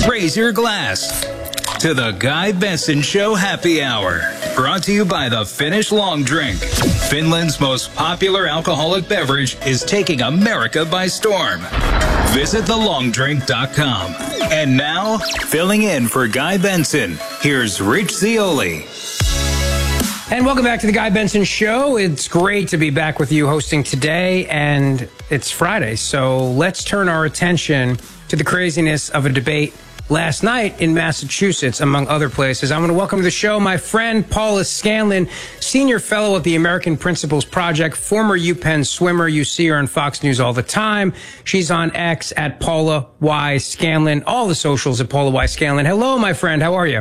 raise your glass to the Guy Benson Show Happy Hour. Brought to you by the Finnish Long Drink. Finland's most popular alcoholic beverage is taking America by storm. Visit thelongdrink.com. And now, filling in for Guy Benson, here's Rich Zeoli. And welcome back to the Guy Benson Show. It's great to be back with you hosting today, and it's Friday, so let's turn our attention to the craziness of a debate last night in Massachusetts, among other places. I want to welcome to the show my friend Paula Scanlon, senior fellow at the American Principles Project, former UPenn swimmer. You see her on Fox News all the time. She's on X at Paula Y. Scanlon, all the socials at Paula Y. Scanlon. Hello, my friend. How are you?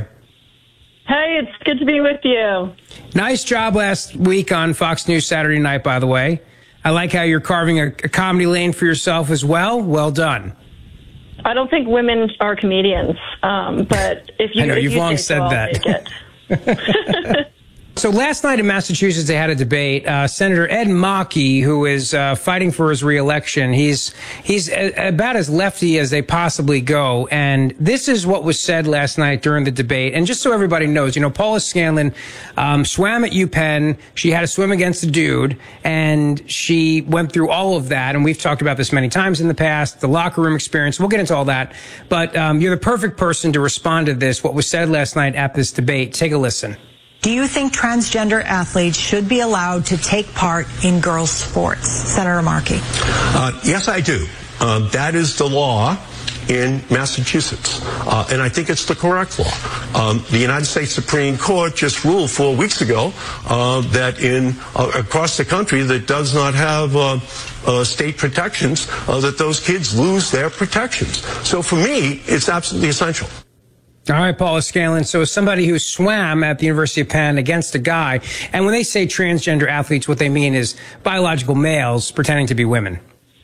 Hey, it's good to be with you. Nice job last week on Fox News Saturday night, by the way. I like how you're carving a comedy lane for yourself as well. Well done. I don't think women are comedians, but if you, I know, if you've you long take said it, I'll that. take it. So last night in Massachusetts, they had a debate. Senator Ed Markey, who is fighting for his reelection, he's about as lefty as they possibly go. And this is what was said last night during the debate. And just so everybody knows, you know, Paula Scanlon swam at UPenn. She had to swim against a dude, and she went through all of that. And we've talked about this many times in the past, the locker room experience. We'll get into all that. But you're the perfect person to respond to this, what was said last night at this debate. Take a listen. Do you think transgender athletes should be allowed to take part in girls' sports? Senator Markey. Yes, I do. That is the law in Massachusetts, and I think it's the correct law. The United States Supreme Court just ruled 4 weeks ago that across the country that does not have state protections, that those kids lose their protections. So for me, it's absolutely essential. All right, Paula Scanlon. So as somebody who swam at the University of Penn against a guy, and when they say transgender athletes, what they mean is biological males pretending to be women.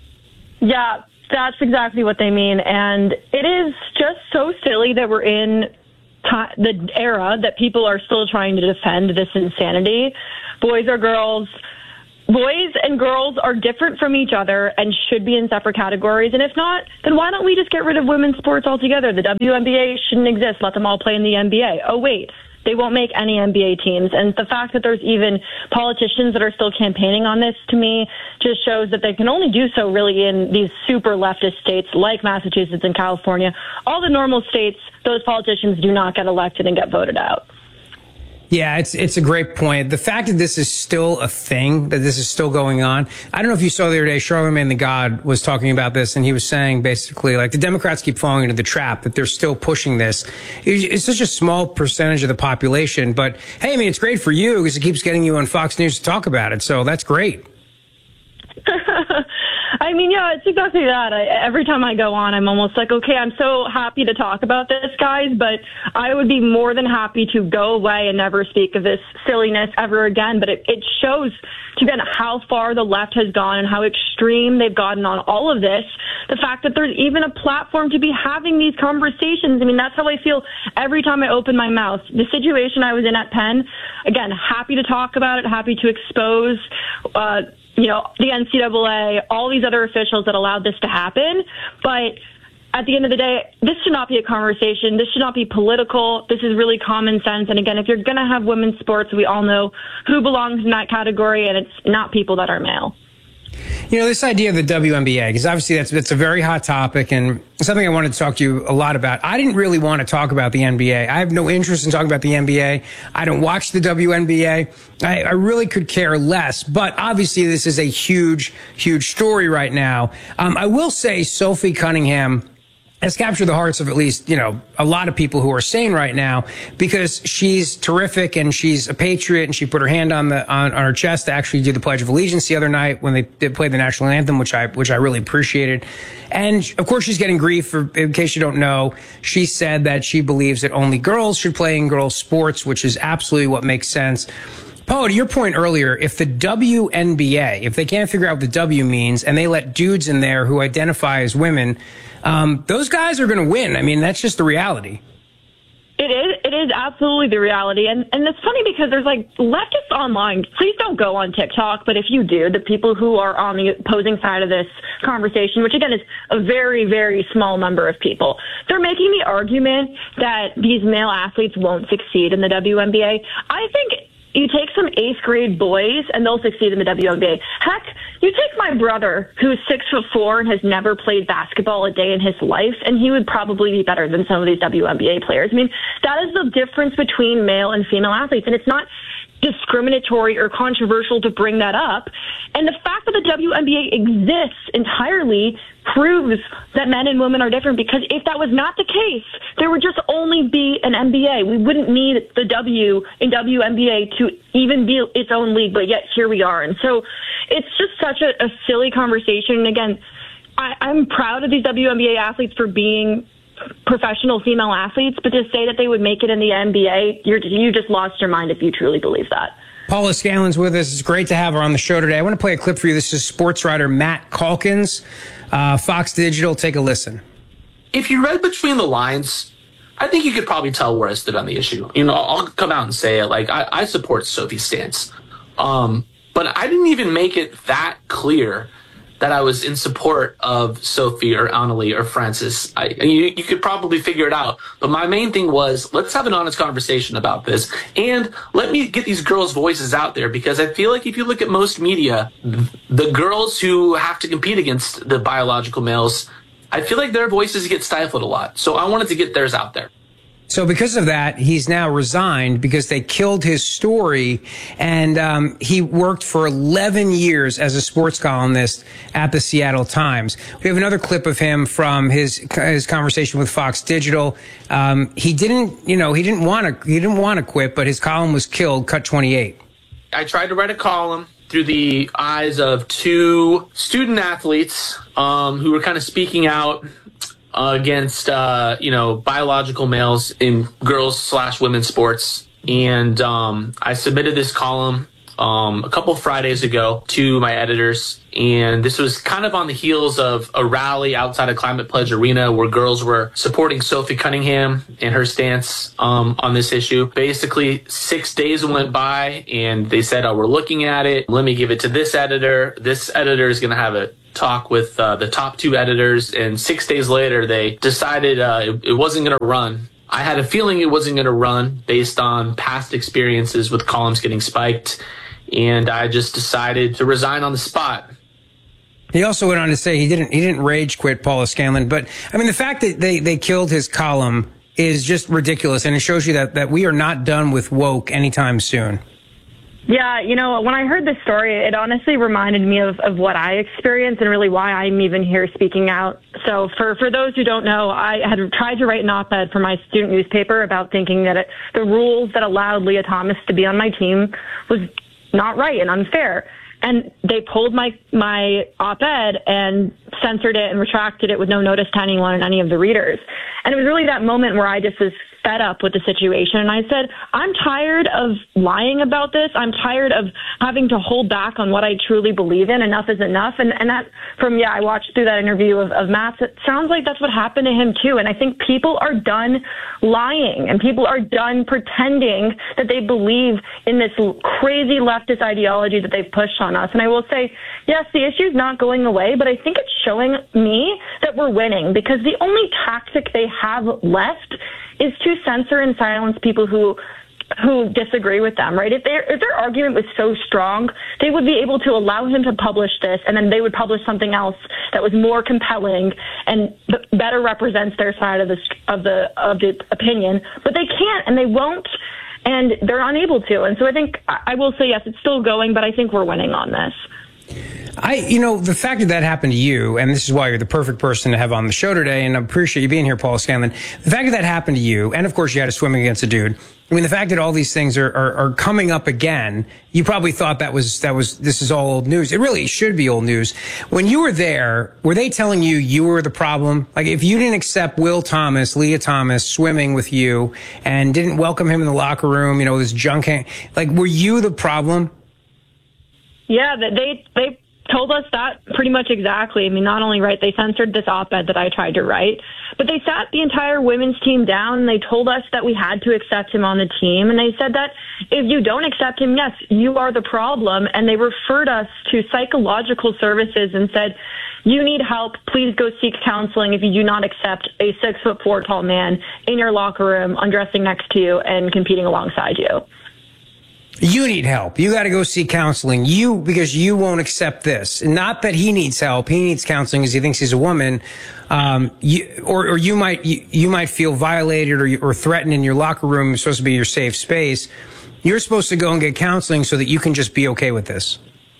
Yeah, that's exactly what they mean. And it is just so silly that we're in the era that people are still trying to defend this insanity. Boys are girls. Boys and girls are different from each other and should be in separate categories. And if not, then why don't we just get rid of women's sports altogether? The WNBA shouldn't exist. Let them all play in the NBA. Oh, wait, they won't make any NBA teams. And the fact that there's even politicians that are still campaigning on this, to me, just shows that they can only do so really in these super leftist states like Massachusetts and California. All the normal states, those politicians do not get elected and get voted out. Yeah, it's a great point. The fact that this is still a thing, that this is still going on. I don't know if you saw the other day, Charlamagne the God was talking about this, and he was saying basically, like, the Democrats keep falling into the trap that they're still pushing this. It's such a small percentage of the population, but hey, I mean, it's great for you because it keeps getting you on Fox News to talk about it, so that's great. I mean, yeah, it's exactly that. Every time I go on, I'm almost like, okay, I'm so happy to talk about this, guys, but I would be more than happy to go away and never speak of this silliness ever again. But it shows, again, how far the left has gone and how extreme they've gotten on all of this. The fact that there's even a platform to be having these conversations. I mean, that's how I feel every time I open my mouth. The situation I was in at Penn, again, happy to talk about it, happy to expose you know, the NCAA, all these other officials that allowed this to happen. But at the end of the day, this should not be a conversation. This should not be political. This is really common sense. And again, if you're going to have women's sports, we all know who belongs in that category, and it's not people that are male. You know, this idea of the WNBA, because obviously that's a very hot topic and something I wanted to talk to you a lot about. I didn't really want to talk about the NBA. I have no interest in talking about the NBA. I don't watch the WNBA. I really could care less. But obviously, this is a huge, huge story right now. I will say Sophie Cunningham has captured the hearts of at least, you know, a lot of people who are sane right now because she's terrific and she's a patriot and she put her hand on her chest to actually do the Pledge of Allegiance the other night when they did play the national anthem, which I really appreciated. And of course, she's getting grief for, in case you don't know, she said that she believes that only girls should play in girls' sports, which is absolutely what makes sense. Paul, to your point earlier, if the WNBA, if they can't figure out what the W means and they let dudes in there who identify as women, those guys are going to win. I mean, that's just the reality. It it is absolutely the reality. And it's funny because there's like leftists online. Please don't go on TikTok. But if you do, the people who are on the opposing side of this conversation, which again is a very, very small number of people, they're making the argument that these male athletes won't succeed in the WNBA. I think you take some 8th grade boys and they'll succeed in the WNBA. Heck, you take my brother who's 6'4" and has never played basketball a day in his life, and he would probably be better than some of these WNBA players. I mean, that is the difference between male and female athletes, and it's not discriminatory or controversial to bring that up. And the fact that the WNBA exists entirely proves that men and women are different, because if that was not the case, there would just only be an NBA. We wouldn't need the W in WNBA to even be its own league, but yet here we are. And so it's just such a silly conversation. And again, I'm proud of these WNBA athletes for being professional female athletes, but to say that they would make it in the NBA, you just lost your mind if you truly believe that. Paula Scanlon's with us. It's great to have her on the show today. I want to play a clip for you. This is sports writer Matt Calkins, Fox Digital. Take a listen. If you read between the lines, I think you could probably tell where I stood on the issue. You know, I'll come out and say it. Like, I support Sophie's stance. But I didn't even make it that clear that I was in support of Sophie or Annalie or Frances. You could probably figure it out. But my main thing was, let's have an honest conversation about this. And let me get these girls' voices out there, because I feel like if you look at most media, the girls who have to compete against the biological males, I feel like their voices get stifled a lot. So I wanted to get theirs out there. So because of that, he's now resigned because they killed his story, and he worked for 11 years as a sports columnist at the Seattle Times. We have another clip of him from his conversation with Fox Digital. He didn't want to quit, but his column was killed. Cut 28. I tried to write a column through the eyes of 2 student athletes who were kind of speaking out against, biological males in girls/women's sports. And I submitted this column a couple Fridays ago to my editors. And this was kind of on the heels of a rally outside of Climate Pledge Arena where girls were supporting Sophie Cunningham and her stance on this issue. Basically, 6 days went by and they said, we're looking at it. Let me give it to this editor. This editor is going to have a talk with the top 2 editors, and 6 days later they decided it wasn't going to run. I had a feeling it wasn't going to run based on past experiences with columns getting spiked, and I just decided to resign on the spot. He also went on to say he didn't rage quit, Paula Scanlon, but I mean the fact that they killed his column is just ridiculous, and it shows you that we are not done with woke anytime soon. Yeah, when I heard this story, it honestly reminded me of what I experienced and really why I'm even here speaking out. So for those who don't know, I had tried to write an op-ed for my student newspaper about thinking that the rules that allowed Leah Thomas to be on my team was not right and unfair. And they pulled my op-ed and censored it and retracted it with no notice to anyone and any of the readers. And it was really that moment where I just was fed up with the situation. And I said, I'm tired of lying about this. I'm tired of having to hold back on what I truly believe in. Enough is enough. And that I watched through that interview of Matt's. It sounds like that's what happened to him too. And I think people are done lying and people are done pretending that they believe in this crazy leftist ideology that they've pushed on us. And I will say, yes, the issue's not going away, but I think it's showing me that we're winning, because the only tactic they have left is to censor and silence people who disagree with them, right? If their argument was so strong, they would be able to allow him to publish this, and then they would publish something else that was more compelling and better represents their side of the opinion. But they can't, and they won't, and they're unable to. And so I think I will say, yes, it's still going, but I think we're winning on this. The fact that happened to you, and this is why you're the perfect person to have on the show today, and I appreciate you being here, Paula Scanlon. The fact that happened to you, and of course you had to swim against a dude. I mean, the fact that all these things are coming up again, you probably thought this is all old news. It really should be old news. When you were there, were they telling you were the problem? Like, if you didn't accept Leah Thomas swimming with you and didn't welcome him in the locker room, this junk, like, were you the problem? Yeah, they told us that pretty much exactly. I mean, not only, right, they censored this op-ed that I tried to write, but they sat the entire women's team down and they told us that we had to accept him on the team. And they said that if you don't accept him, yes, you are the problem. And they referred us to psychological services and said, you need help. Please go seek counseling if you do not accept a 6'4" tall man in your locker room, undressing next to you and competing alongside you. You need help. You got to go seek counseling. Because you won't accept this. Not that he needs help. He needs counseling because he thinks he's a woman. You might feel violated or threatened in your locker room. It's supposed to be your safe space. You're supposed to go and get counseling so that you can just be okay with this.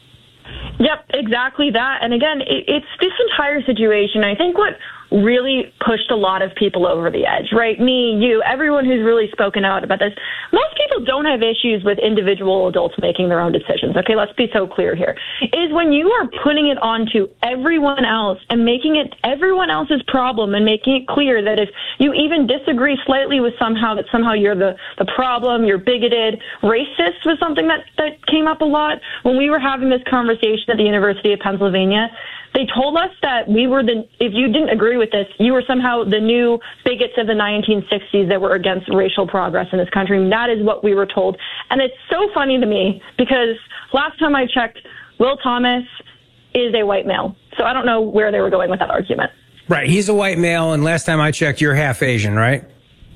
Yep, exactly that. And again, it's this entire situation. I think what really pushed a lot of people over the edge, right? Me, you, everyone who's really spoken out about this. Most people don't have issues with individual adults making their own decisions. Okay, let's be so clear here. Is when you are putting it onto everyone else and making it everyone else's problem and making it clear that if you even disagree slightly with somehow you're the problem, you're bigoted. Racist was something that came up a lot when we were having this conversation at the University of Pennsylvania. They told us that if you didn't agree with this, you were somehow the new bigots of the 1960s that were against racial progress in this country. And that is what we were told. And it's so funny to me because last time I checked, Will Thomas is a white male. So I don't know where they were going with that argument. Right. He's a white male. And last time I checked, you're half Asian, right?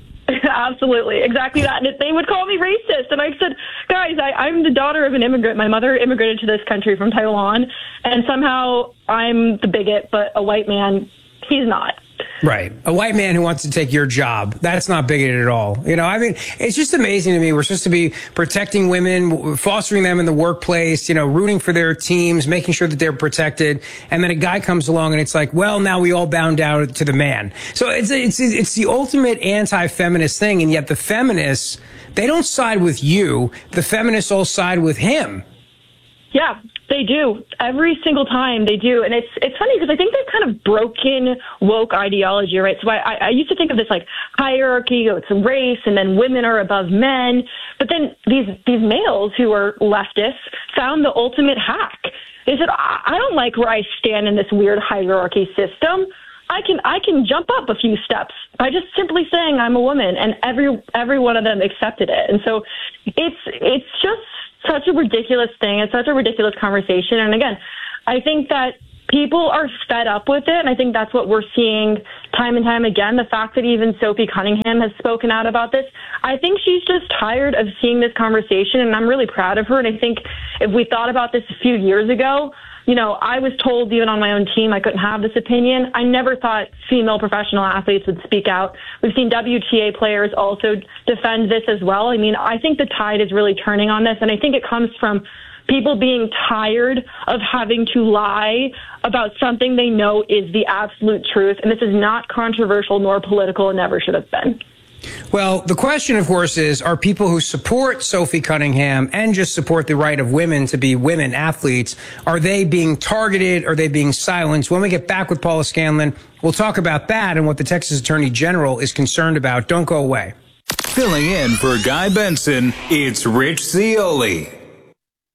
Absolutely. Exactly that. And they would call me racist. And I said, guys, I'm the daughter of an immigrant. My mother immigrated to this country from Taiwan. And somehow I'm the bigot, but a white man, he's not. Right. A white man who wants to take your job. That's not bigoted at all. You know, I mean, it's just amazing to me. We're supposed to be protecting women, fostering them in the workplace, you know, rooting for their teams, making sure that they're protected. And then a guy comes along and it's like, well, now we all bow down to the man. So it's the ultimate anti-feminist thing. And yet the feminists, they don't side with you. The feminists all side with him. Yeah, they do. Every single time they do. And it's funny because I think they've kind of broken woke ideology, right? So I used to think of this like hierarchy, it's race, and then women are above men. But then these males who are leftists found the ultimate hack. They said, I don't like where I stand in this weird hierarchy system. I can jump up a few steps by just simply saying I'm a woman, and every one of them accepted it. And so it's just such a ridiculous thing. It's such a ridiculous conversation. And again, I think that people are fed up with it. And I think that's what we're seeing time and time again. The fact that even Sophie Cunningham has spoken out about this, I think she's just tired of seeing this conversation. And I'm really proud of her. And I think if we thought about this a few years ago, you know, I was told even on my own team I couldn't have this opinion. I never thought female professional athletes would speak out. We've seen WTA players also defend this as well. I mean, I think the tide is really turning on this, and I think it comes from people being tired of having to lie about something they know is the absolute truth. And this is not controversial nor political and never should have been. Well, the question, of course, is, are people who support Sophie Cunningham and just support the right of women to be women athletes, are they being targeted? Are they being silenced? When we get back with Paula Scanlon, we'll talk about that and what the Texas Attorney General is concerned about. Don't go away. Filling in for Guy Benson, it's Rich Zeoli.